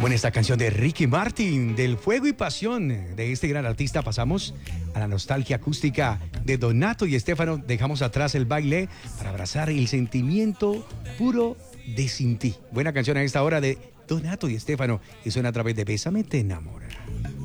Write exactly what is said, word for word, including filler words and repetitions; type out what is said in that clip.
Bueno, esta canción de Ricky Martin, del fuego y pasión de este gran artista, pasamos a la nostalgia acústica de Donato y Estefano. Dejamos atrás el baile para abrazar el sentimiento puro de Sin Ti. Buena canción a esta hora de Donato y Estefano y suena a través de Bésame Te Enamora.